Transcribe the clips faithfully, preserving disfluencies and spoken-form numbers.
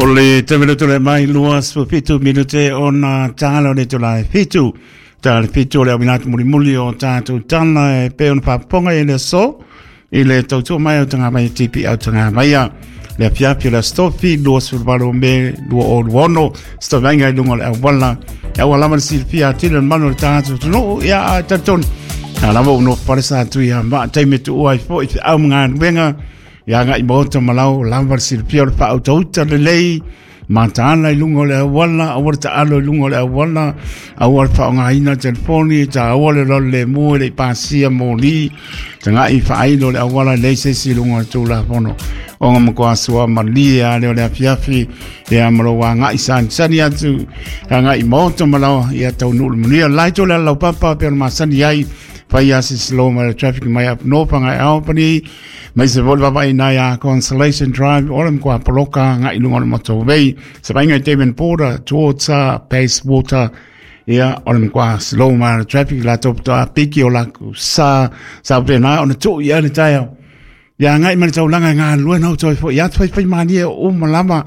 O le te minuto le mai lua su fitu minute o na tala le tu lai fitu. Ta le fitu le aminatu muri muli o tātou tana e pe on whaponga e le so. I le tautua mai au tanga mai tipi au tanga mai a. Le piapi le stofi lua su waro me lua o luono. Sto venga i lungo le awala. E awala man si pia tila manu le tātou tunu ia a taton. A lama uno parisa tu ia ma taime tu uai fo i au mga wenga. Ia ngai moto malau lambar silpia pa autouta le lei matana lungo le wala awarta alo lungo le wala awar fa nga ina telefoni ta awale le mo le pasia moli tanga i fa ai le wala le se si lungo tu la fono o ngam ko aswa malia le le fiafi e amro wa nga isan sani atu nga i moto malau ia tau nul munia laito le la papa per masani ai fai asi slow ma traffic mai up no panga albany mai se volva vai na ya Consolation Drive olam kwa poloka nga ilunga le motorway se vai ngai Devon Porter towards uh, Bayswater ia olam kwa slow ma traffic la top to piki ola sa sa pena on to ia le tayo ya ngai man tau langa nga luen ho toi fo ya toi fai mani o malama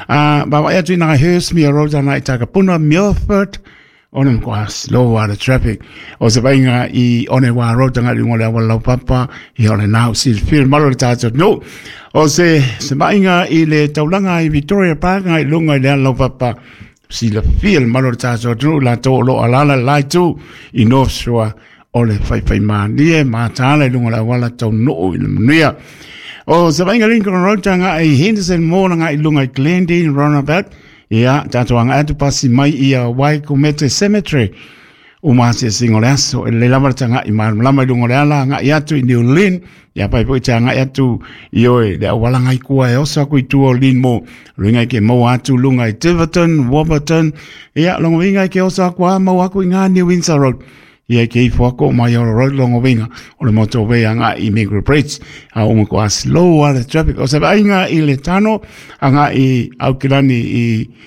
a ba wa ya tuna Hershmere Road na itaka puna Milford onem kwa slow out of traffic o se vainga i onewa road nga lingo le wala papa i ole now si feel malo tato no o se se vainga i le taulanga i Victoria Park nga lunga le lo papa si le feel malo tato no la to lo alala lai tu i North Shore ole fai fai man nie ma tala lunga le wala to no i nia o se vainga Lincoln Road nga i Henderson Mall nga i lunga i Glendale roundabout. Ia, tatuanga atu pasi mai ia Waikumete Cemetery. Uma se singole aso, le lamartanga i marmalama ilungole ala, nga iatu i New Lynn, ia pai po ita nga iatu i oe, le awalanga i kua e osa kui tuo Lynn mo, ringa i ke mau atu lunga i Tiverton, Warburton, ia longo winga i ke osa kua mau aku i ngā New Windsor Road. Ia ke i fuako mai o road longo winga o le moto wea nga i Migro Bridge a umu ko a slow out of traffic o se vai nga i le tano a nga i aukirani i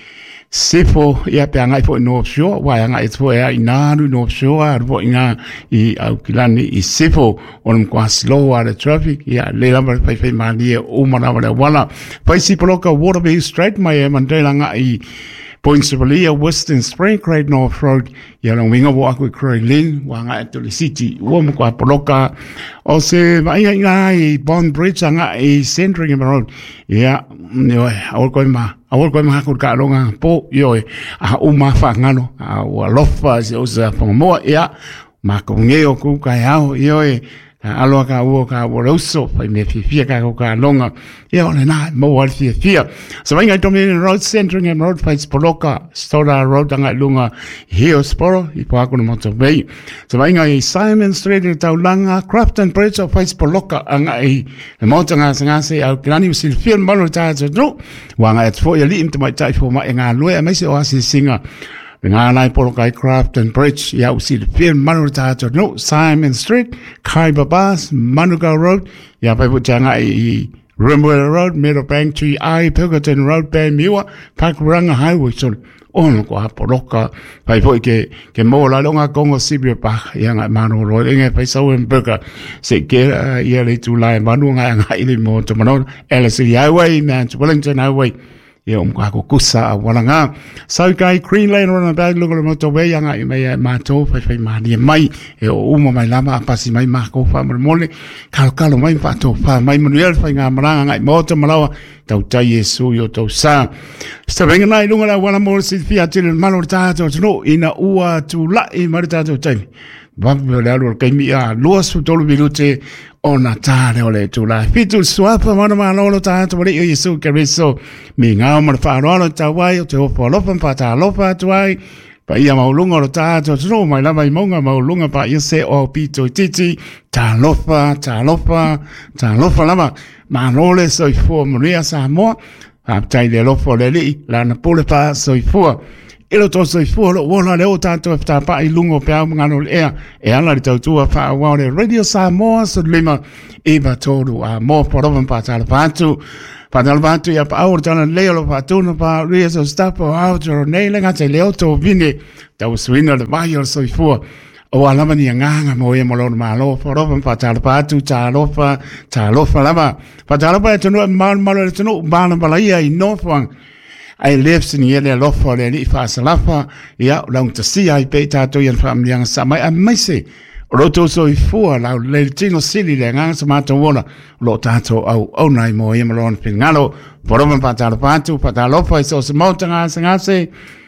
Sifo ia pe nga i fo i North Shore wai nga i fo ea i Naru North Shore a fo i nga i aukirani i Sifo o le ko a slow out of traffic ia le lama pai fai mani e umanawa le wala pai si poloka Waterview Street mai e mandela nga i Point Sibilia, Western Spring, Great North Road, ia long winga wo aku i Croy Lynn, wanga e tuli city, ua mkwa poloka, o se mai nga i Bond Bridge, anga i Sandringham Road, ia, ioe, awal koe ma, awal koe ma hakur ka alonga, po, ioe, a uma whangano, a ua lofa, se o sa whangamoa, ia, ma ko ngeo ku kai au, ioe, aloa ka ua ka ua rauso, pai me fia ka ka longa, ia ole na, mo wale fia fia. So inga Dominion Road, Sandringham Road, Fais Poloka, Stoddard Road, anga lunga, Hillsborough, i pāku na moto vei. So inga i Simon Street, i taulanga, Crafton Bridge, o Fais Poloka, anga i, le moto ngā sangase, au kirani usil fia malo tātou no, wanga et fo, ia li imta mai tai fo ma e ngā lue, a meise o asi singa, ngā nai polokai Crafton Bridge, ia usi le pia manu tātou no, Simon Street, Kaiba Bus, Manuka Road, ia pai putanga i Rimwell Road, Meadowbank, Tree Eye, Pilkerton Road, Banmua, Pakuranga Highway, so ono ko a poloka, pai po ke, ke mo la longa kongo Sibia Park, ia ngai manu road, inga pai Southern Burger, se ke ia le tu lai manu ngai ngai ili mo to manu, Ellerslie Highway, man, to Wellington Highway, ia um ko kusa a walanga sau kai Green Lane rona bag lugo le moto we yanga i mai mato fai fai mani mai e o uma mai lama pasi mai ma ko fa mole kal kalo mai fa to fa mai manuel fai nga maranga ngai moto malawa tau tai Yesu yo tau sa sta venga nai lunga la wala mo si fia til malo tato no ina ua tu la i maritato tai Vampo le alu kai mi a luas fu tolu minute ona tane ole tu la fitu swapa mana ma lolo tato le Yesu Kristo mi nga ma fa ro ta wai te o fo lo fa ta lo fa tu ai pa ia ma lunga lo tato no mai la mai monga ma lunga pa ia se o pito titi ta lo fa ta lo fa ta lo fa la ma ma no le so fo mo ria sa mo a tai le lo fo le li la na pole pa so fo e lo toso i fuolo wona le o tanto e ta pa i lungo pe au ngano le ea e ala le tautua fa wa le Radio Samoa so lima e va todo a mo porovan pa tala patu pa tala patu ia pa au tala leo lo pa tuna pa ria so stapo au toro nei lenga te leo to vine tau suina le vai o so i fuo o alama ni nganga mo e molon malo porovan pa tala patu tala fa tala fa lama pa tala pa tunu mal mal tunu bana balaia i no fang ai lefs ni ele lofa le ni fa salafa ia la unta si ai pe tato ia family sa mai a mai se roto so i fua la le tino sili le ngang sa mato wona lo tato au au nai mo ia malon pingalo poroman patalo patu patalo fa so se mota nga nga se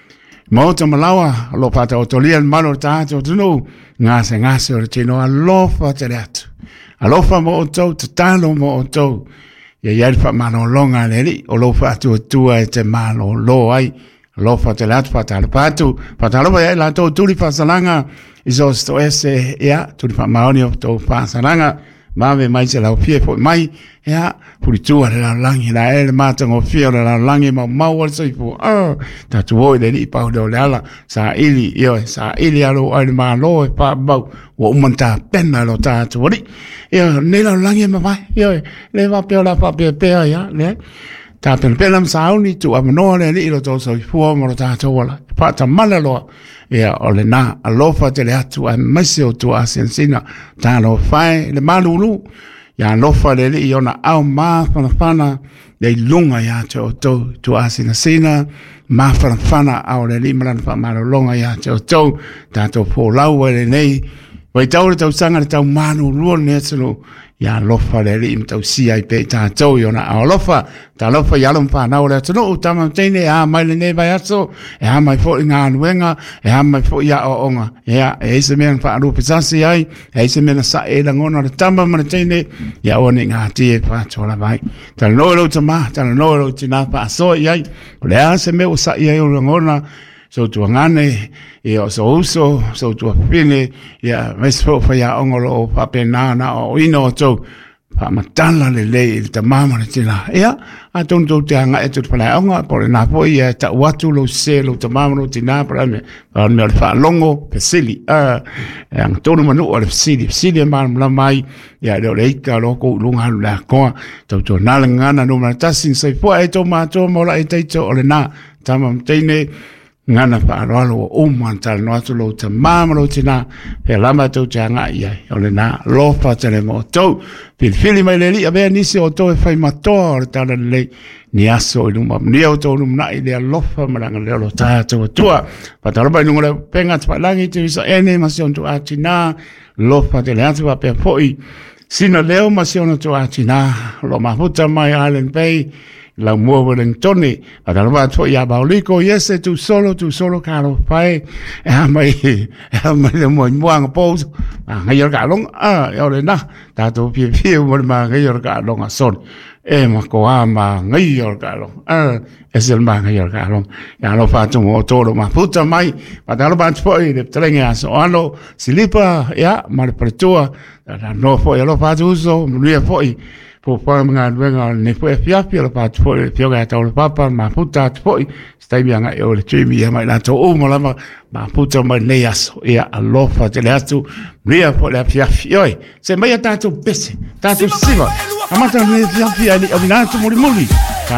mota malawa lo pata otolia malo tato tuno nga se nga se o tino alofa teatu alofa mo to talo mo to ia ia fa mano longa le o lo fa tu tu e te malo lo ai lo fa teatu patalo patu patalo va la to tu li fa salanga iso sto ese ia tu fa maonio to fa salanga mave mai se la fie fo mai ia puri tu la langi la el mata ngo fie la langi ma mau so fu ah ta tu oi le ni pa do la sa ili io sa ili alo al ma lo pa ba wo monta penna lo ta tu ri io ne la langi ma vai io le va pe la pa pe pe ia le ta pe pe lam sa ni tu amno le ni lo to so fu mo ta to wala pa ta mala lo ia ole na alofa te le atu a masio tu a sensina ta lo fai le malulu ya lofa le li ona au ma fana fana le lunga ya to to tu a sensina ma fana fana au le li mran fa ma longa ya to to ta to po lau le nei vai tau le tau sanga le tau manu luo ne selo ya lofa le li im tau si ai pe ta to yona au lofa ta lofa ya lom fa na o le tno tama tene a mai le ne vai aso e ha mai fo nga nuenga e ha mai fo ya o onga ya e se men fa ru pisasi ai e se men sa e la ngona le tama ma tene ya o ne nga ti e fa chola vai ta no lo tama ta no lo tina fa so ai le a se me o sa ia o ngona so tu ngane e o so uso so tu fine ya mesfo fa ya ongolo pa penana o ino to pa matala le le ta mama le tila ya a ton to te anga e tu pa la onga por na po ya ta watu lo se lo ta mama lo tina para me pa me fa longo pesili a ang to no manu o pesili pesili ma la mai ya lo le ka lo ko lunga la ko to to na ngana no ma ta sin sai po e to ma to mo la e te to le na tamam tene ngana pa alo o mantal no atu lo te mamalo tina e lama tu te anga ia o le na lo fa te le mo to pil fili mai le li ave nisi o to e fai mator ta le ni aso i luma ni o to luma i le lo fa malanga le lo ta to tua pa ta roba nunga penga pa langi tu so ene masion tu atina lo fa te le atu pa pe foi sina leo masion tu atina lo mahuta mai Island Bay la mua Wellingtoni a ta roba to ya bauliko yese tu solo tu solo caro pai e mai e mai le mo mo po a ngai ka long a yo le na ta to pi pi mo ma ngai ka long a son e ma ko ama ngai ka long a es el ma ngai ka long ya lo fa tu mo to lo ma puta mai pa ta roba to i de trenga so ano silipa ya mar pretua no fo ya lo fa tu so mi foi po pa nga venga ne foi fia fia la pa foi fia ga ta papa ma puta foi stai bien e o le chimi ya mai la to o mo la ma puta ma ne aso ya alofa te le atu ria po la fia fia se mai ta to pese ta to siva amata ne fia fia ni abinato muri muri